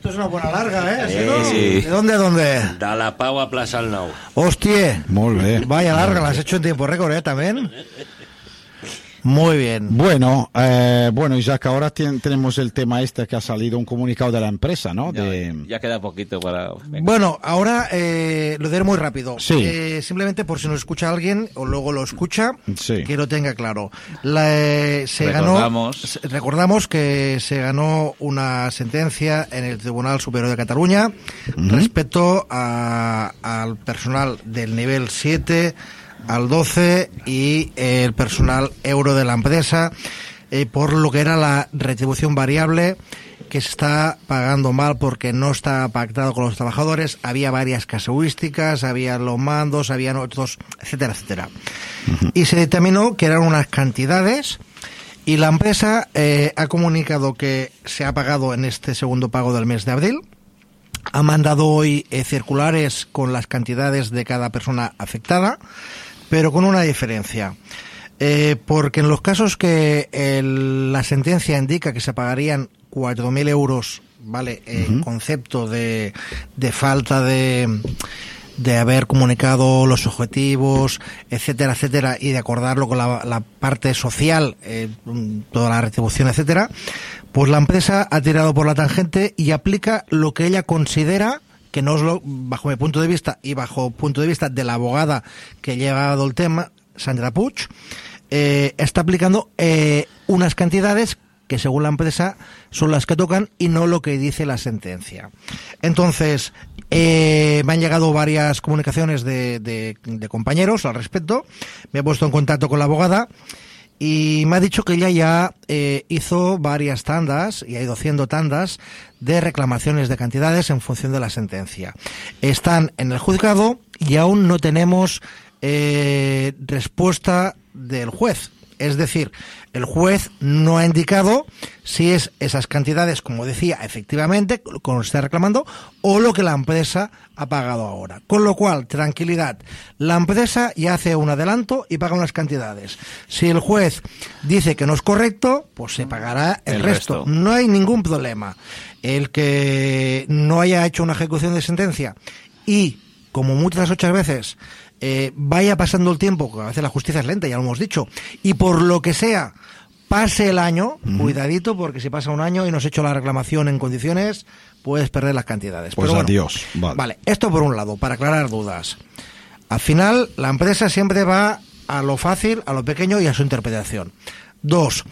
Esto es una buena larga, Sí. ¿no? ¿De dónde a dónde? De la Pau a Plaça el Nou. Hostia. Molt bé. Vaya larga, la has hecho en tiempo récord, también. Muy bien. Bueno, Isaac, ahora tenemos el tema este que ha salido un comunicado de la empresa, ¿no? Ya queda poquito para... Venga. Bueno, ahora lo diré muy rápido. Sí. Simplemente por si nos escucha alguien o luego lo escucha, Sí. que lo tenga claro. Recordamos que se ganó una sentencia en el Tribunal Superior de Cataluña respecto al personal del nivel 7 al 12 y el personal euro de la empresa por lo que era la retribución variable que se está pagando mal porque no está pactado con los trabajadores. Había varias casuísticas, había los mandos, había otros, etcétera, etcétera. Y se determinó que eran unas cantidades y la empresa ha comunicado que se ha pagado en este segundo pago del mes de abril. Ha mandado hoy circulares con las cantidades de cada persona afectada, pero con una diferencia. Porque en los casos que la sentencia indica que se pagarían 4.000 euros, ¿vale? En concepto de falta de haber comunicado los objetivos, etcétera, etcétera, y de acordarlo con la parte social, toda la retribución, etcétera, pues la empresa ha tirado por la tangente y aplica lo que ella considera, que no es bajo mi punto de vista y bajo punto de vista de la abogada que ha llevado el tema, Sandra Puig, está aplicando unas cantidades que según la empresa son las que tocan y no lo que dice la sentencia. Entonces, me han llegado varias comunicaciones de compañeros al respecto. Me he puesto en contacto con la abogada y me ha dicho que ella ya hizo varias tandas y ha ido haciendo tandas de reclamaciones de cantidades en función de la sentencia. Están en el juzgado y aún no tenemos respuesta del juez. Es decir, el juez no ha indicado si es esas cantidades, como decía, efectivamente, como se está reclamando, o lo que la empresa ha pagado ahora. Con lo cual, tranquilidad, la empresa ya hace un adelanto y paga unas cantidades. Si el juez dice que no es correcto, pues se pagará el resto. No hay ningún problema. El que no haya hecho una ejecución de sentencia y, como muchas otras veces, vaya pasando el tiempo, que a veces la justicia es lenta, ya lo hemos dicho, y por lo que sea, pase el año, cuidadito, porque si pasa un año y no has hecho la reclamación en condiciones, puedes perder las cantidades. Pues pero adiós. Bueno, vale, esto por un lado, para aclarar dudas. Al final, la empresa siempre va a lo fácil, a lo pequeño y a su interpretación. 2.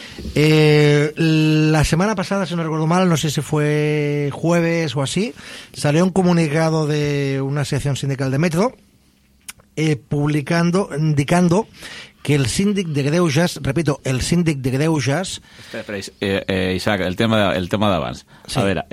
La semana pasada, si no recuerdo mal, no sé si fue jueves o así, salió un comunicado de una sección sindical de Metro, indicando que el síndic de Greuges, repito, el síndic de Greuges... Isaac, el tema de avance. Sí. A ver,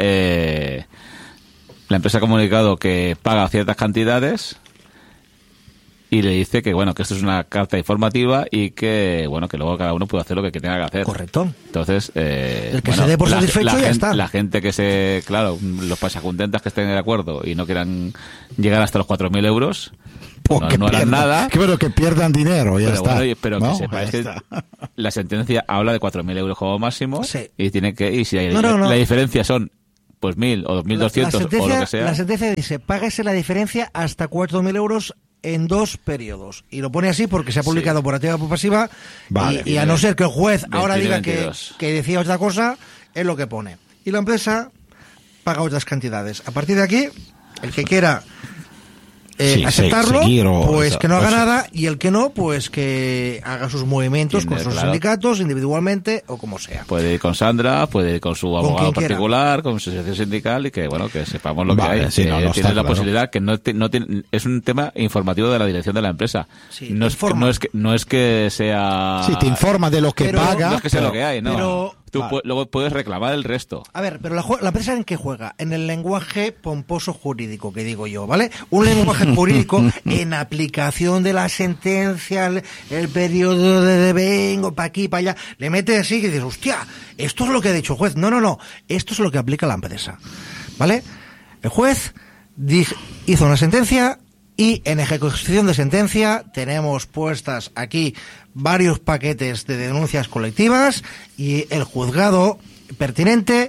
la empresa ha comunicado que paga ciertas cantidades y le dice que, bueno, que esto es una carta informativa y que, bueno, que luego cada uno puede hacer lo que tenga que hacer. Correcto. Entonces, el que se dé por satisfecho ya está. La gente que los pasacontentas que estén de acuerdo y no quieran llegar hasta los 4.000 euros... No harán nada. Pero que pierdan dinero, ya está. Bueno, pero ¿no? que sepáis que la sentencia habla de 4.000 euros como máximo. Sí. Y tiene que, y si la diferencia son pues 1.000 o 2.200 o lo que sea. La sentencia dice, págase la diferencia hasta 4.000 euros en 2 periodos. Y lo pone así porque se ha publicado por activa o por pasiva. Vale, y a no ser que el juez ahora diga 22. que decía otra cosa, es lo que pone. Y la empresa paga otras cantidades. A partir de aquí, el que quiera aceptarlo, pues que no haga nada, y el que no, pues que haga sus movimientos con sus sindicatos, individualmente o como sea. Puede ir con Sandra, puede ir con su abogado particular, con su asociación sindical, y que, bueno, que sepamos lo que hay. Sí, tiene la posibilidad, que no tiene, es un tema informativo de la dirección de la empresa. Sí, no es que sea... Sí, te informa de lo que paga. No es que sea lo que hay, ¿no? Pero Tú luego puedes reclamar el resto. A ver, pero la empresa ¿en qué juega? En el lenguaje pomposo jurídico, que digo yo, ¿vale? Un lenguaje jurídico en aplicación de la sentencia, el periodo de devengo, para aquí, para allá. Le metes así y dices, hostia, esto es lo que ha dicho el juez. No, esto es lo que aplica la empresa, ¿vale? El juez hizo una sentencia y en ejecución de sentencia tenemos puestas aquí varios paquetes de denuncias colectivas y el juzgado pertinente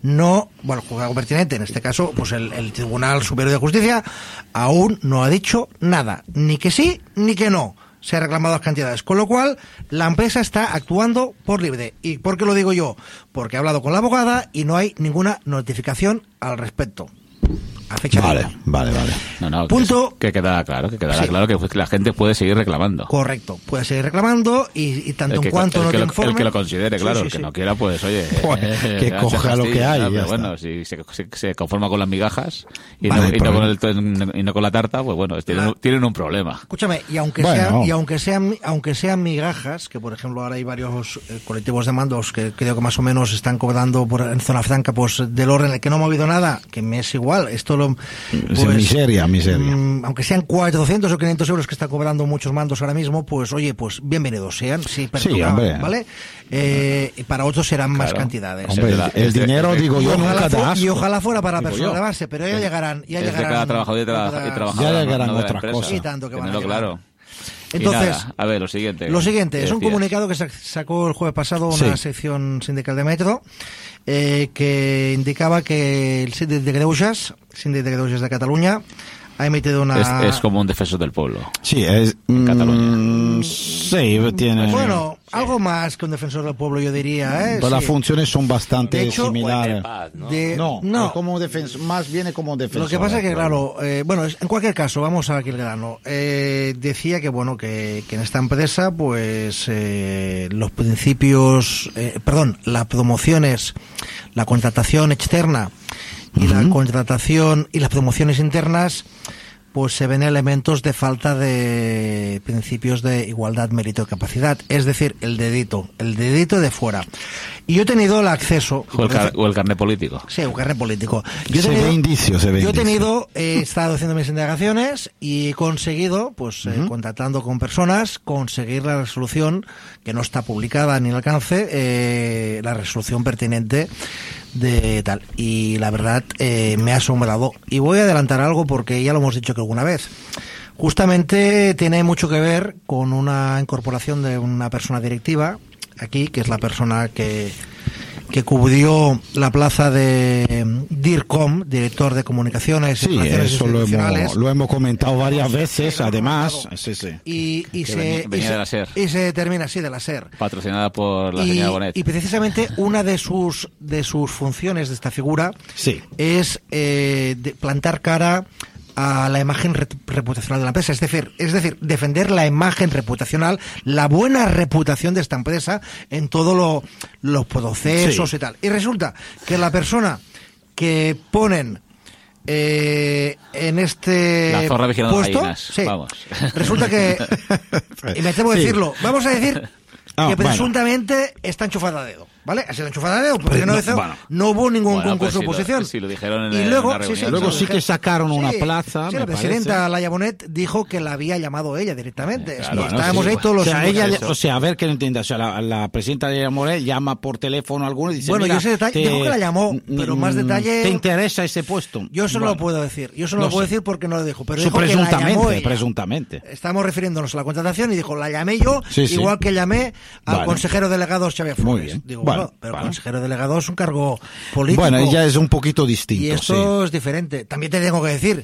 no, bueno, el juzgado pertinente, en este caso, pues el Tribunal Superior de Justicia aún no ha dicho nada, ni que sí ni que no. Se ha reclamado las cantidades, con lo cual la empresa está actuando por libre. ¿Y por qué lo digo yo? Porque he hablado con la abogada y no hay ninguna notificación al respecto. A fecha de hoy. Vale. No, Punto. que quedará claro Sí. claro que la gente puede seguir reclamando. Correcto, puede seguir reclamando y tanto en cuanto no te informen... El que lo considere, claro, Sí, el que sí. no quiera, pues oye... Que coja lo que hay, pero ya bueno, está. si se conforma con las migajas y, Vale, no con la tarta, pues bueno, tienen un problema. Escúchame, y aunque sean migajas, que por ejemplo ahora hay varios colectivos de mandos que creo que más o menos están cobrando en zona franca, pues del orden en el que no me ha movido nada, que me es igual, esto lo... Pues, miseria. Aunque sean 400 o 500 euros que está cobrando muchos mandos ahora mismo, pues oye, pues bienvenidos sean, sí, hombre. ¿vale? Y para otros serán más cantidades. Hombre, el dinero, digo yo, nunca da asco. Y ojalá fuera para Digo personas yo. de base, pero ya llegarán. Es de cada trabajador y trabajador. Ya llegarán no de la otras empresa. cosas. Y tanto que van a Tenerlo llegar. claro. Entonces, Y nada, a ver, lo siguiente. es un decías? comunicado que sacó el jueves pasado una sección sindical de Metro, que indicaba que el Síndic de Greuges de Cataluña ha emitido una... Es como un defensor del pueblo. Sí, es... Cataluña. Sí, tiene... Bueno, algo más que un defensor del pueblo, yo diría, ¿eh? Pero las Sí. funciones son bastante De hecho, similares. No. Como defensor, más viene como defensor. Lo que pasa es que, claro, en cualquier caso, vamos a aquí el grano. Decía que, bueno, que en esta empresa, pues, los principios, las promociones, la contratación externa y la contratación y las promociones internas, pues se ven elementos de falta de principios de igualdad, mérito y capacidad. Es decir, el dedito de fuera. Y yo he tenido el acceso... O el carnet político. Sí, un carnet político. He estado haciendo mis indagaciones y he conseguido, pues, contactando con personas, conseguir la resolución, que no está publicada ni al alcance, la resolución pertinente de tal. Y la verdad, me ha asombrado. Y voy a adelantar algo porque ya lo hemos dicho que alguna vez. Justamente tiene mucho que ver con una incorporación de una persona directiva aquí, que es la persona que cubrió la plaza de DIRCOM, director de comunicaciones y relaciones institucionales. Lo hemos comentado varias veces, además. Y venía de la SER. Y se termina así, de la SER. Patrocinada por la señora Bonet. Y precisamente una de sus funciones de esta figura es plantar cara a la imagen reputacional de la empresa, es decir, defender la imagen reputacional, la buena reputación de esta empresa en todos los procesos y tal. Y resulta que la persona que ponen en este la zorra vigilando puesto, gallinas. Vamos. Resulta que, y me temo decirlo, vamos a decir que presuntamente está enchufada a dedo. ¿Vale? Así la enchufada de dedo, porque no hubo ningún concurso de oposición. Si lo dijeron y luego, sí que sacaron una plaza. Sí, la presidenta Laia Bonet dijo que la había llamado ella directamente. Claro, estábamos ahí todos los... a ver que no entienda. O sea, la presidenta Laia Bonet llama por teléfono a alguno y dice: bueno, yo ese detalle, dijo que la llamó, pero más detalle... ¿Te interesa ese puesto? Yo eso no lo puedo decir. Yo eso no lo puedo decir porque no lo dijo. Pero dijo presuntamente, que la llamó ella. Presuntamente. Estamos refiriéndonos a la contratación y dijo: la llamé yo, igual que llamé al consejero delegado Xavier Flores. Muy bien. Digo, pero consejero delegado es un cargo político. Bueno, ella es un poquito distinto. Y esto es diferente. También te tengo que decir